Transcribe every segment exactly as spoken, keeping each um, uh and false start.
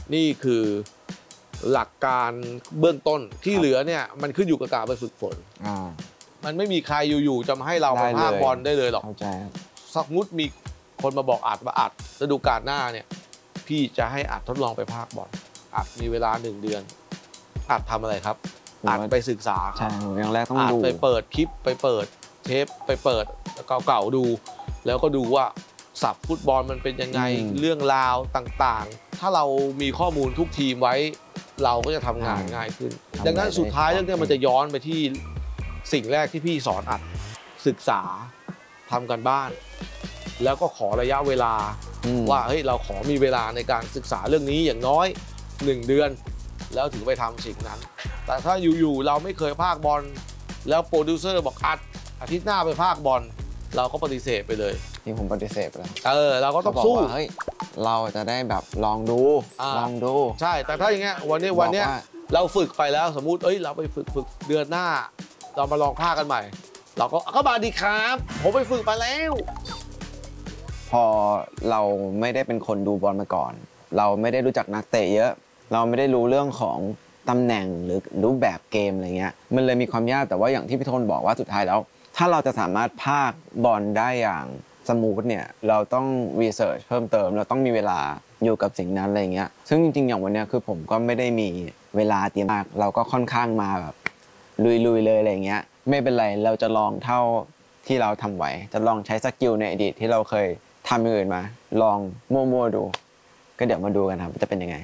นี่คือหลักการเบื้องต้นที่เหลือเนี่ยมันขึ้นอยู่กับการไปฝึกฝนมันไม่มีใครอยู่ๆจะมาให้เราไปพากบอลได้เลยหรอกสมมติมีคนมาบอกอัดว่าอัดฤดูกาลหน้าเนี่ยพี่จะให้อัดทดลองไปพากบอลอัดมีเวลาหนึ่งเดือนอัดทำอะไรครับอัดไปศึกษาใช่อย่างแรกต้องดูไปเปิดคลิปไปเปิดเทปไปเปิดเก่าๆดูแล้วก็ดูว่าศัพท์ฟุตบอลมันเป็นยังไงเรื่องราวต่างๆถ้าเรามีข้อมูลทุกทีมไว้เราก็จะทำงานง่ายขึ้นดังนั้นสุดท้ายเรื่องนี้มันจะย้อนไปที่สิ่งแรกที่พี่สอนอัดศึกษาทำกันบ้านแล้วก็ขอระยะเวลาว่าเฮ้ยเราขอมีเวลาในการศึกษาเรื่องนี้อย่างน้อยหนึ่งเดือนแล้วถึงไปทำสิ่งนั้นแต่ถ้าอยู่ๆเราไม่เคยพากบอลแล้วโปรดิวเซอร์บอกอัดอาทิตย์หน้าไปพากบอลเราก็ปฏิเสธไปเลยที่ผมปฏิเสธไปแล้วเออเราก็ต้องสู้เฮ้ยเราจะได้แบบลองดูลองดูใช่แต่ถ้าอย่างเงี้ยวันนี้วันเนี้ยเราฝึกไปแล้วสมมุติเอ้ยเราไปฝึกฝึกเดือนหน้าเรามาลองพากกันใหม่เราก็ก็มาดีครับผมไปฝึกมาแล้วพอเราไม่ได้เป็นคนดูบอลมาก่อนเราไม่ได้รู้จักนักเตะเยอะเราไม่ได้รู้เรื่องของตำแหน่งหรือรูปแบบเกมอะไรเงี้ยมันเลยมีความยากแต่ว่าอย่างที่พี่ธนบอกว่าสุดท้ายแล้วถ้าเราจะสามารถพากบอลได้อย่างสมูทเนี่ยเราต้องรีเสิร์ชเพิ่มเติมเราต้องมีเวลาอยู่กับสิ่งนั้นอะไรเงี้ยซึ่งจริงๆอย่างวันนี้คือผมก็ไม่ได้มีเวลาเตรียมมากเราก็ค่อนข้างมาแบบลุยๆเลยอะไรเงี้ยไม่เป็นไรเราจะลองเท่าที่เราทำไหวจะลองใช้สกิลในอดีตที่เราเคยทำอย่างอื่นมาลองมั่วๆดูก็เดี๋ยวมาดูกันครับจะเป็นยังไง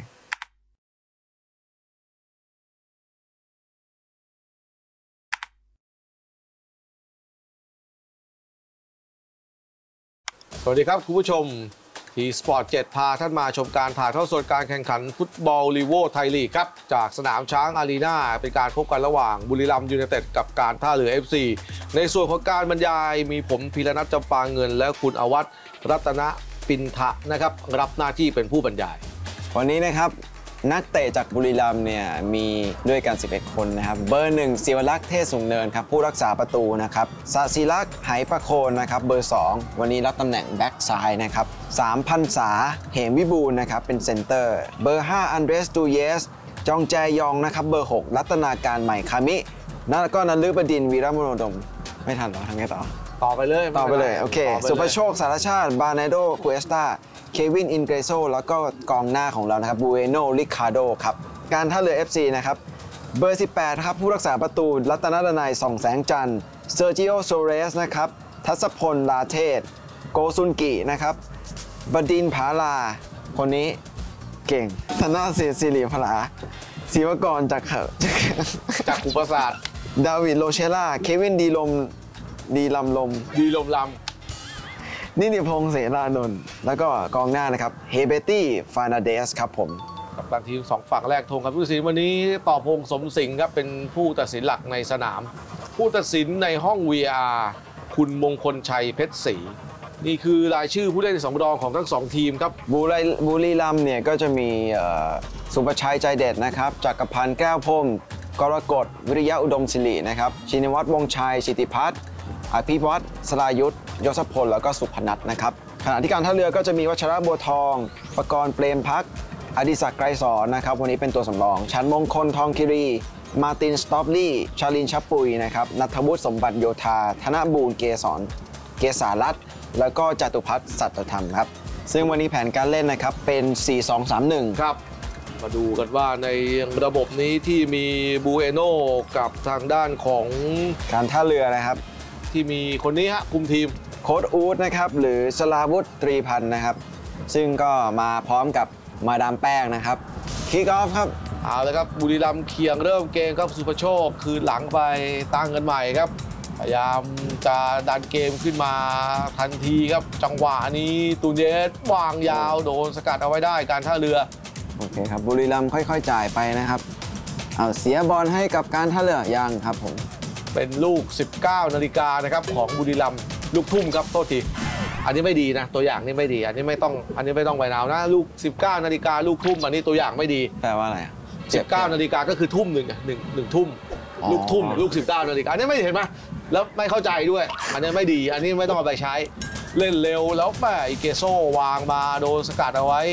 สวัสดีครับคุณผู้ชมทีสปอร์ตเจ็ดพาท่านมาชมการถ่ายทอดสดการแข่งขันฟุตบอลลีโวไทยลีกครับจากสนามช้างอารีนาเป็นการพบกันระหว่างบุรีรัมย์ยูไนเต็ดกับการท่าเรือ เอฟ ซี ในส่วนของการบรรยายมีผมพีรนัท จำปาเงินและคุณอวัฒน์รัตนปินทะนะครับรับหน้าที่เป็นผู้บรรยายวันนี้นะครับนักเตะจากบุรีรัมย์เนี่ยมีด้วยกันสิบเอ็ดคนนะครับเบอร์หนึ่งศิวลักษณ์เทศสูงเนินครับผู้รักษาประตูนะครับศศิลักษณ์ไหประโคนนะครับเบอร์สองวันนี้รับตำแหน่งแบ็กซ้ายนะครับสามพันษาเหมวิบูลย์นะครับเป็นเซนเตอร์เบอร์ห้าอันเดรสตูเยสจองแจยองนะครับเบอร์หกรัตนาการใหม่คามิแล้วก็นฤบดินทร์วีรมโนดมไม่ทันหรอทำไงต่อต่อไปเลยต่อไปเลยโอเคสุภโชคสารชาติบาเนโดคูเอสตาเควินอินเกรโซแล้วก็กองหน้าของเรานะครับบูเอโนริคาร์โดครับการท่าเรือ เอฟ ซี นะครับเบอร์สิบแปดครับผู้รักษาประตูรัตนดนัยส่องแสงจันทร์เซอร์จิโอโซเรสนะครับทัศพลลาเทศโกซุนกินะครับบดินผาลาคนนี้เก่งธนาเศรษฐ์ศิริพลาศิวกรจากจากอุปศาสตร์ดาวิดโรเชล่าเควินดีลมดีลำลมดีลมลนิติพงษ์เสรานนท์แล้วก็กองหน้านะครับเฮเบตี้ฟานาเดสครับผมกับตันทีมสองฝั่งแรกธงครับผู้ตัดสินวันนี้ต่อพงษ์สมสิงห์ครับเป็นผู้ตัดสินหลักในสนามผู้ตัดสินในห้อง วี อาร์ คุณมงคลชัยเพชรศรีนี่คือรายชื่อผู้เล่นสำรองของทั้งสองทีมครับบุรีบุรีรัมย์เนี่ยก็จะมีสุประชัยใจเด็ดนะครับจักรพันธ์แก้วพรหมกรกฎวิริยะอุดมศิรินะครับชินวัตรวงชัยสิทธิพัฒน์อภิวัตรสรายุทธยศพลแล้วก็สุพนัทนะครับขณะที่การท่าเรือก็จะมีวัชระบัวทองประกรณ์เปรมพักอดิศักดิ์ไกรสอนนะครับวันนี้เป็นตัวสำรองชันมงคลทองคิรีมาตินสตอปลี่ชาลินชับปุยนะครับณัฐวุฒิสมบัติโยธาธนบูรณ์เกษรเกษารัตน์แล้วก็จตุพัฒน์สัตธรรมครับซึ่งวันนี้แผนการเล่นนะครับเป็น สี่ สอง สาม หนึ่งครับมาดูกันว่าในระบบนี้ที่มีบูเอโน่กับทางด้านของการท่าเรือนะครับที่มีคนนี้ฮะคุมทีมโค้ชอู๊ดนะครับหรือสลาวุฒิตรีพันธ์นะครับซึ่งก็มาพร้อมกับมาดามแป้งนะครับคิกออฟครับเอาเลยครับบุรีรัมย์เคียงเริ่มเกมครับสุภโชคคืนหลังไปตั้งกันใหม่ครับพยายามจะดันเกมขึ้นมาทันทีครับจังหวะนี้ตูนเยสวางยาวโดนสกัดเอาไว้ได้การท่าเรือโอเคครับบุรีรัมย์ค่อยๆจ่ายไปนะครับเอาเสียบอลให้กับการท่าเรือยังครับผมเป็นลูกสิบเก้านาฬิกานะครับของบุรีรัมย์ลูกทุ่มครับโทษทีอันนี้ไม่ดีนะตัวอย่างนี้ไม่ดีอันนี้ไม่ต้องอันนี้ไม่ต้องไวนาวนะลูกสิบเก้านาฬิกาลูกทุ่มอันนี้ตัวอย่างไม่ดีแปลว่าอะไรสิบเก้านาฬิกาก็คือทุ่มหนึ่งหนึ่งหนึ่งทุ่มลูกทุ่มลูกสิบเก้านาฬิกาอันนี้ไม่เห็นไหมแล้วไม่เข้าใจด้วยอันนี้ไม่ดีอันนี้ไม่ต้องเอาไปใช้เล่นเร็วแล้วแม่อิเกโซวางมาโดนสกัดเอาไว้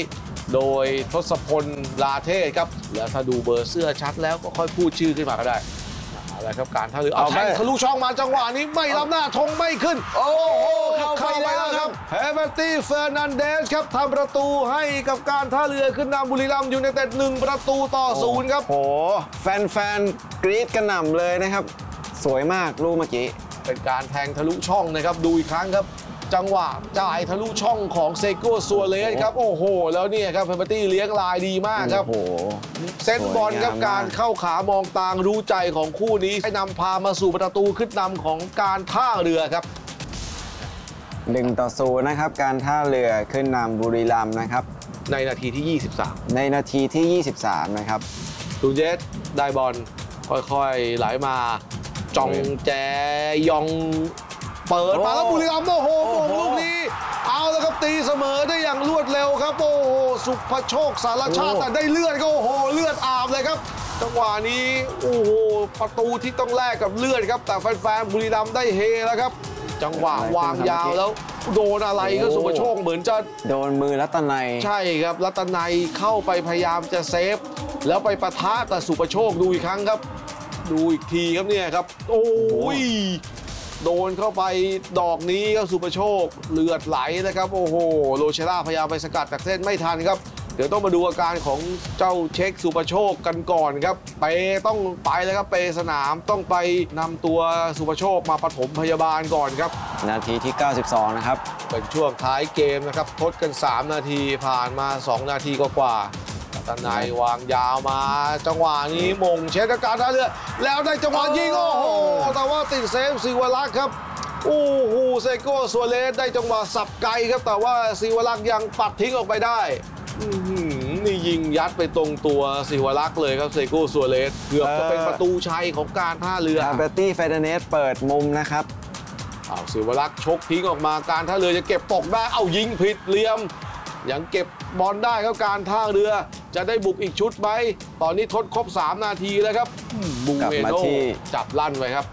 โดยทศพลลาเทศครับแล้วถ้าดูเบอร์เสื้อชัดแล้วก็ค่อยพูดชื่อขึ้นมาก็ได้อะไรครับการท่าเรือเอาแทงทะลุช่องมาจังหวะนี้ไม่ล้ำหน้าธงไม่ขึ้นโอ้โหเข้าไปแล้วครับเฮเบอร์ตี้เฟอร์นันเดสครับทำประตูให้กับการท่าเรือขึ้นนำบุรีรัมย์ยูไนเต็ดหนึ่งประตูต่อศูนย์ครับโอ้โหแฟนๆกรี๊ดกระหน่ำเลยนะครับสวยมากลูกเมื่อกี้เป็นการแทงทะลุช่องนะครับดูอีกครั้งครับจังหวะจ่ายทะลุช่องของเซโก้ซัวเรสครับโอ้โหแล้วเนี่ยครับเฮเบอร์ตี้เลี้ยงลายดีมากครับโอ้โหเซตบอลครับการเข้าขามองตางรู้ใจของคู่นี้ให้นำพามาสู่ประตูขึ้นนำของการท่าเรือครับหนึ่งต่อศูนย์นะครับการท่าเรือขึ้นนำบุรีรัมย์นะครับในนาทีที่ยี่สิบสามในนาทีที่ยี่สิบสามนะครับตูเยสได้บอลค่อยๆไหลมาจองแจยองเปิดมาแล้วบุรีรัมย์โอ้โหโมงลูกนี้เอาแล้วครับตีเสมอได้อย่างรวดเร็วครับโอ้โหสุภโชคสารชาติแต่ได้เลือดก็โอ้โหเลือดอาบเลยครับจังหวะนี้โอ้โหประตูที่ต้องแลกกับเลือดครับแต่แฟนๆบุรีรัมย์ได้เฮแล้วครับจังหวะวางยาวแล้วโดนอะไรก็สุภโชคเหมือนจะโดนมือรัตนัยใช่ครับรัตนัยเข้าไปพยายามจะเซฟแล้วไปปะทะแต่สุภโชคดูอีกครั้งครับดูอีกทีครับเนี่ยครับโอ้ยโดนเข้าไปดอกนี้ก็สุภโชคเลือดไหลนะครับโอ้โหโรเชล่าพยายามไปสกัดจากเส้นไม่ทันครับเดี๋ยวต้องมาดูอาการของเจ้าเช็คสุภโชคกันก่อนครับเปต้องไปแล้วครับเปสนามต้องไปนำตัวสุภโชคมาปฐมพยาบาลก่อนครับนาทีที่เก้าสิบสองนะครับเป็นช่วงท้ายเกมนะครับทดกันสามนาทีผ่านมาสองนาทีกว่าตานายวางยาวมาจังหวะนี้มงเช็ดการท่าเรือแล้วได้จังหวะยิงโอ้โหแต่ว่าติดเซฟศิวรักษ์ครับโอ้โหเซโก้ซัวเรสได้จังหวะสับไกลครับแต่ว่าศิวรักษ์ยังปัดทิ้งออกไปได้นี่ยิงยัดไปตรงตัวศิวรักษ์เลยครับเซโก้ซัวเรสเกือบจะเป็นประตูชัยของการท่าเรือเบอร์ตี้เฟเดเนสเปิดมุมนะครับเอาศิวรักษ์ชกทิ้งออกมาการท่าเรือจะเก็บตกได้เอายิงผิดเหลี่ยมยังเก็บบอลได้ครับการท่าเรือจะได้บุกอีกชุดไหมตอนนี้ทดครบสามนาทีแล้วครับบุงเอโน่จับลั่นไว้ครับ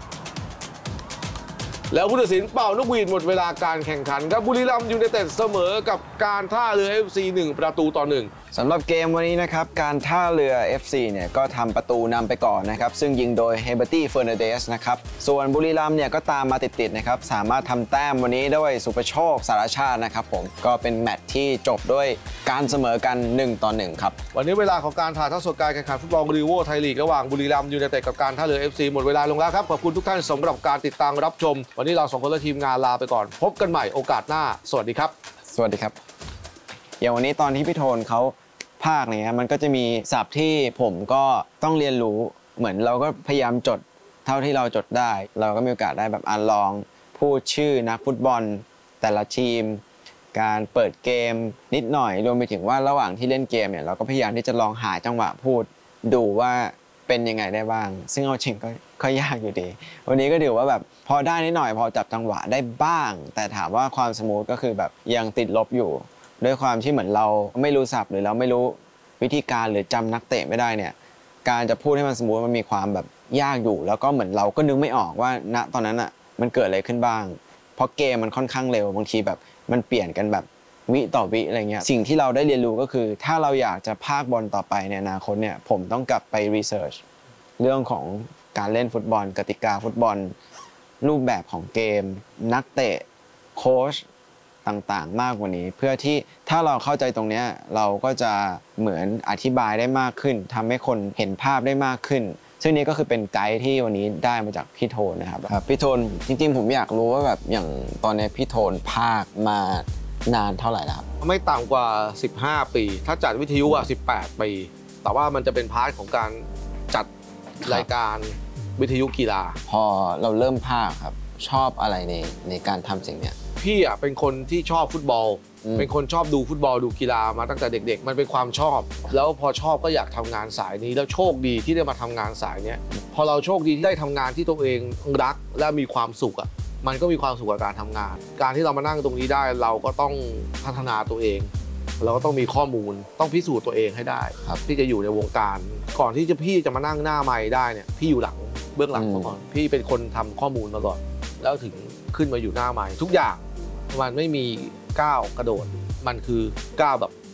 แล้วผู้ตัดสินเป่านกหวีดหมดเวลาการแข่งขันครับบุรีรัมย์ยูไนเต็ดเสมอกับการท่าเรือ เอฟ ซี หนึ่งประตูต่อหนึ่งสำหรับเกมวันนี้นะครับการท่าเรือ เอฟ ซี เนี่ยก็ทำประตูนำไปก่อนนะครับซึ่งยิงโดยเฮเบอร์ตี้เฟอร์นันเดสนะครับส่วนบุรีรัมย์เนี่ยก็ตามมาติดๆนะครับสามารถทำแต้มวันนี้ด้วยสุภโชคสารชาตินะครับผมก็เป็นแมตช์ที่จบด้วยการเสมอกันหนึ่งต่อหนึ่งครับวันนี้เวลาของการถ่ายทอดสดการแข่งขันฟุตบอลรีโวไทยลีกระหว่างบุรีรัมย์ยูไนเต็ดกับการท่าเรือ เอฟ ซี หมดเวลาลงแล้วครับขอบคุณทุกท่านสำหรับการติดตามรับชมวันนี้เราสองคนและทีมงานลาไปก่อนพบกันใหม่โอกาสหน้าสวัสดีครับสวัสดีครับอย่างวันนี้ตอนที่พี่โทนเขาภาคเนี่ยมันก็จะมีศัพท์ที่ผมก็ต้องเรียนรู้เหมือนเราก็พยายามจดเท่าที่เราจดได้เราก็มีโอกาสได้แบบอ่านลองพูดชื่อนักฟุตบอลแต่ละทีมการเปิดเกมนิดหน่อยรวมไปถึงว่าระหว่างที่เล่นเกมเนี่ยเราก็พยายามที่จะลองหาจังหวะพูดดูว่าเป็นยังไงได้บ้างซึ่งเอาจริงก็ก็ยากอยู่ดีวันนี้ก็ถือว่าแบบพอได้นิดหน่อยพอจับจังหวะได้บ้างแต่ถามว่าความสมูทก็คือแบบยังติดลบอยู่ด้วยความที่เหมือนเราไม่รู้ศัพท์หรือเราไม่รู้วิธีการหรือจำนักเตะไม่ได้เนี่ยการจะพูดให้มันสมูทมันมีความแบบยากอยู่แล้วก็เหมือนเราก็นึกไม่ออกว่าณตอนนั้นอ่ะมันเกิดอะไรขึ้นบ้างเพราะเกมมันค่อนข้างเร็วบางทีแบบมันเปลี่ยนกันแบบวิต่อวิอะไรเงี้ยสิ่งที่เราได้เรียนรู้ก็คือถ้าเราอยากจะพากบอลต่อไปในอนาคตเนี่ยผมต้องกลับไปรีเสิร์ชเรื่องของการเล่นฟุตบอลกติกาฟุตบอลรูปแบบของเกมนักเตะโค้ชต่างๆมากกว่านี้เพื่อที่ถ้าเราเข้าใจตรงนี้เราก็จะเหมือนอธิบายได้มากขึ้นทำให้คนเห็นภาพได้มากขึ้นซึ่งนี้ก็คือเป็นไกด์ที่วันนี้ได้มาจากพี่โทนนะครับพี่โทนจริงๆผมอยากรู้ว่าแบบอย่างตอนนี้พี่โทนภาคมานานเท่าไหร่แล้วไม่ต่ำกว่าสิบห้าปีถ้าจัดวิทยุอ่ะสิบแปดปีแต่ว่ามันจะเป็นพาร์ทของการจัดรายการวิทยุกีฬาพอเราเริ่มภาคครับชอบอะไรในในการทำสิ่งนี้พี่อ่ะเป็นคนที่ชอบฟุตบอลเป็นคนชอบดูฟุตบอลดูกีฬามาตั้งแต่เด็กๆมันเป็นความชอบแล้วพอชอบก็อยากทำงานสายนี้แล้วโชคดีที่ได้มาทำงานสายนี้พอเราโชคดีที่ได้ทำงานที่ตัวเองรักและมีความสุขอ่ะมันก็มีความสุขกับการทำงานการที่เรามานั่งตรงนี้ได้เราก็ต้องพัฒนาตัวเองเราก็ต้องมีข้อมูลต้องพิสูจน์ตัวเองให้ได้ครับที่จะอยู่ในวงการก่อนที่จะพี่จะมานั่งหน้าไมค์ได้เนี่ยพี่อยู่หลังเบื้องหลังมาก่อนพี่เป็นคนทำข้อมูลมาก่อนแล้วถึงขึ้นมาอยู่หน้าไมค์ทุกอย่างมันไม่มีก้าวกระโดดมันคือก้าวแบบ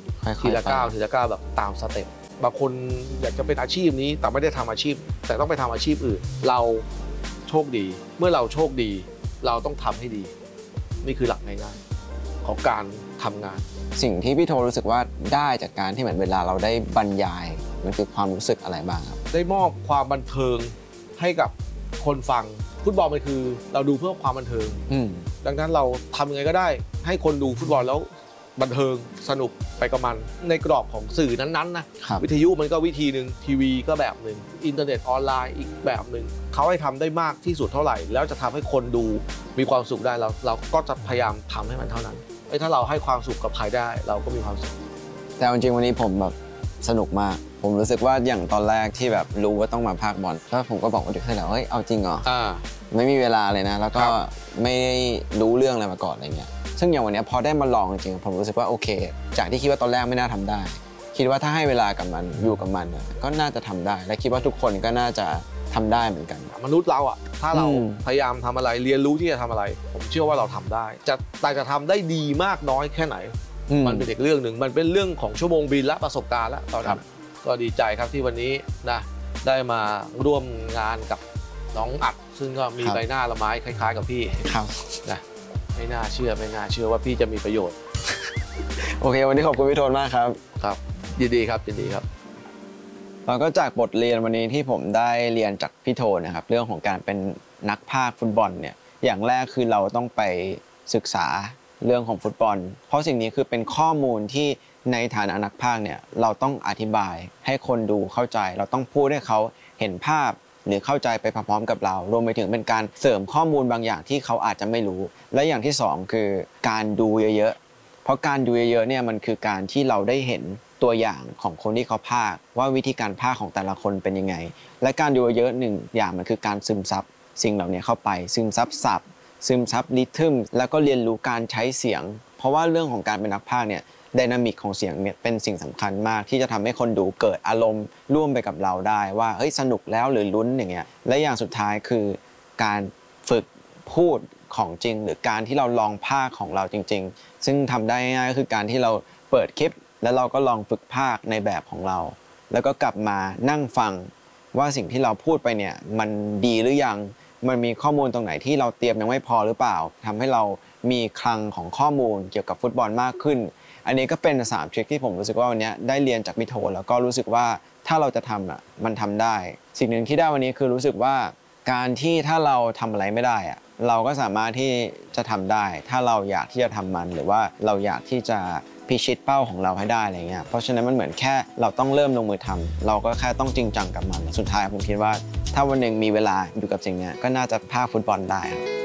ทีละก้าวทีละก้าวแบบตามสเต็ปบางคนอยากจะเป็นอาชีพนี้แต่ไม่ได้ทำอาชีพแต่ต้องไปทำอาชีพอื่นเราโชคดีเมื่อเราโชคดีเราต้องทำให้ดีนี่คือหลักง่ายๆของการทำงานสิ่งที่พี่โทรู้สึกว่าได้จากการที่เหมือนเวลาเราได้บรรยายมันคือความรู้สึกอะไรบ้างครับได้มอบความบันเทิงให้กับคนฟังฟุตบอลมันคือเราดูเพื่อความบันเทิงดังนั้นเราทำยังไงก็ได้ให้คนดูฟุตบอลแล้วบันเทิงสนุกไปกับมันในกรอบของสื่อนั้นๆนะวิทยุมันก็วิธีหนึ่งทีวีก็แบบหนึ่งอินเทอร์เน็ตออนไลน์อีกแบบหนึ่งเขาให้ทำได้มากที่สุดเท่าไหร่แล้วจะทำให้คนดูมีความสุขได้เราเราก็จะพยายามทำให้มันเท่านั้นถ้าเราให้ความสุขกับใครได้เราก็มีความสุขแต่จริงๆวันนี้ผมแบบสนุกมากผมรู้สึกว่าอย่างตอนแรกที่แบบรู้ว่าต้องมาพากย์บอลแล้วผมก็บอกว่าเด็กให้แล้วเฮ้ยเอาจริงเหรอไม่มีเวลาเลยนะแล้วก็ไม่ได้รู้เรื่องอะไรมาก่อนอะไรเงี้ยซึ่งอย่างวันนี้พอได้มาลองจริงผมรู้สึกว่าโอเคจากที่คิดว่าตอนแรกไม่น่าทำได้คิดว่าถ้าให้เวลากับมันอยู่กับมันก็น่าจะทำได้และคิดว่าทุกคนก็น่าจะทำได้เหมือนกันมนุษย์เราอ่ะถ้าเราพยายามทำอะไรเรียนรู้ที่จะทำอะไรผมเชื่อว่าเราทำได้จะแต่จะทำได้ดีมากน้อยแค่ไหนมันเป็นอีกเรื่องหนึ่งมันเป็นเรื่องของชั่วโมงบินและประสบการณ์แล้วตอนนั้นก็ดีใจครับที่วันนี้นะได้มาร่วมงานกับน้องอัดซึ่งก็มีใบหน้าละไม้คล้ายๆกับพี่ครับนะไม่น่าเชื่อไม่น่าเชื่อว่าพี่จะมีประโยชน์โอเควันนี้ขอบคุณพี่โทนมากครับครับยินดีครับยินดีครับแล้วก็จากบทเรียนวันนี้ที่ผมได้เรียนจากพี่โทนนะครับเรื่องของการเป็นนักพากย์ฟุตบอลเนี่ยอย่างแรกคือเราต้องไปศึกษาเรื่องของฟุตบอลเพราะสิ่งนี้คือเป็นข้อมูลที่ในฐานะนักพากย์เนี่ยเราต้องอธิบายให้คนดูเข้าใจเราต้องพูดให้เขาเห็นภาพหรือเข้าใจไปพร้อมๆกับเรารวมไปถึงเป็นการเสริมข้อมูลบางอย่างที่เขาอาจจะไม่รู้และอย่างที่สองคือการดูเยอะๆเพราะการดูเยอะๆเนี่ยมันคือการที่เราได้เห็นตัวอย่างของคนที่เขาพากย์ว่าวิธีการพากย์ของแต่ละคนเป็นยังไงและการดูเยอะหนึ่งอย่างมันคือการซึมซับสิ่งเหล่านี้เข้าไปซึมซับศัพท์ซึมซับริทึมแล้วก็เรียนรู้การใช้เสียงเพราะว่าเรื่องของการเป็นนักพากย์เนี่ยไดนามิกของเสียงเนี่ยเป็นสิ่งสำคัญมากที่จะทำให้คนดูเกิดอารมณ์ร่วมไปกับเราได้ว่าเฮ้ยสนุกแล้วหรือลุ้นอย่างเงี้ยและอย่างสุดท้ายคือการฝึกพูดของจริงหรือการที่เราลองพากย์ของเราจริงๆซึ่งทำได้ง่ายก็คือการที่เราเปิดคลิปแล้วเราก็ลองฝึกพากย์ในแบบของเราแล้วก็กลับมานั่งฟังว่าสิ่งที่เราพูดไปเนี่ยมันดีหรือยังมันมีข้อมูลตรงไหนที่เราเตรียมยังไม่พอหรือเปล่าทำให้เรามีคลังของข้อมูลเกี่ยวกับฟุตบอลมากขึ้นอันนี้ก็เป็นสามทริคที่ผมรู้สึกว่าวันนี้ได้เรียนจากพี่โทแล้วก็รู้สึกว่าถ้าเราจะทำอ่ะมันทำได้สิ่งหนึ่งที่ได้วันนี้คือรู้สึกว่าการที่ถ้าเราทำอะไรไม่ได้อ่ะเราก็สามารถที่จะทำได้ถ้าเราอยากที่จะทำมันหรือว่าเราอยากที่จะพิชิตเป้าของเราให้ได้อะไรเงี้ยเพราะฉะนั้นมันเหมือนแค่เราต้องเริ่มลงมือทำเราก็แค่ต้องจริงจังกับมันสุดท้ายผมคิดว่าถ้าวันหนึ่งมีเวลาอยู่กับสิ่งนี้ก็น่าจะพากย์ฟุตบอลได้ครับ